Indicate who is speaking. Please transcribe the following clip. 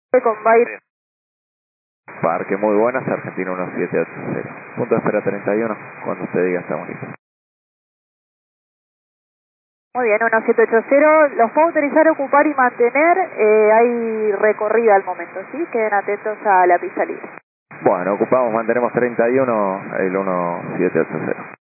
Speaker 1: con Byron.
Speaker 2: Parque, muy buenas, Argentina 1780. Punto de espera 31, cuando usted diga estamos listos.
Speaker 1: Muy bien, 1780. Los puedo autorizar a ocupar y mantener. Hay recorrida al momento, ¿sí? Queden atentos a la pista libre.
Speaker 2: Bueno, ocupamos, mantenemos 31, el 1780.